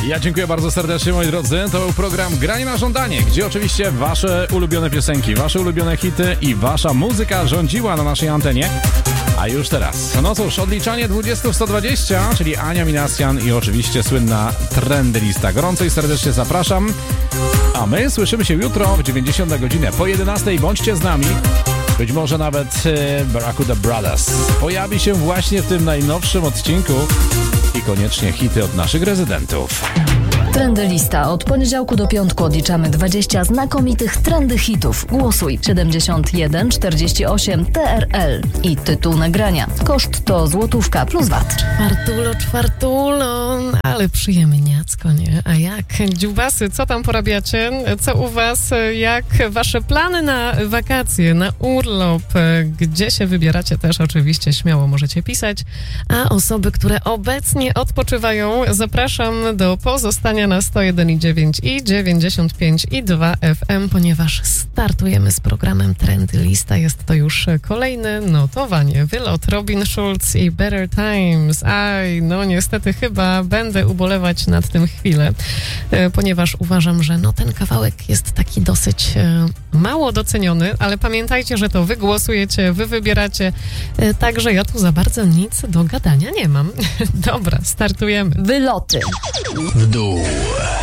Ja dziękuję bardzo serdecznie, moi drodzy. To był program Granie na żądanie, gdzie oczywiście wasze ulubione piosenki, wasze ulubione hity i wasza muzyka rządziła na naszej antenie. A już teraz, no cóż, odliczanie 20-120, czyli Ania Minasian i oczywiście słynna Trendy Lista. Gorąco i serdecznie zapraszam. A my słyszymy się jutro w 90 godzinę po 11. Bądźcie z nami. Być może nawet Barracuda Brothers pojawi się właśnie w tym najnowszym odcinku i koniecznie hity od naszych rezydentów. Trendy Lista. Od poniedziałku do piątku odliczamy 20 znakomitych trendy hitów. Głosuj 71 48 TRL i tytuł nagrania. Koszt to złotówka plus VAT. Czwartulo, ale przyjemniacko, nie? A jak? Dziubasy, co tam porabiacie? Co u was? Jak wasze plany na wakacje, na urlop? Gdzie się wybieracie też oczywiście śmiało możecie pisać. A osoby, które obecnie odpoczywają, zapraszam do pozostania na 101,9 i 95,2 FM, ponieważ startujemy z programem Trendy Lista. Jest to już kolejne notowanie. Wylot Robin Schulz i Better Times. Aj, no niestety chyba będę ubolewać nad tym chwilę, ponieważ uważam, że ten kawałek jest taki dosyć mało doceniony, ale pamiętajcie, że to wy głosujecie, wy wybieracie, także ja tu za bardzo nic do gadania nie mam. Dobra, startujemy. Wyloty W dół.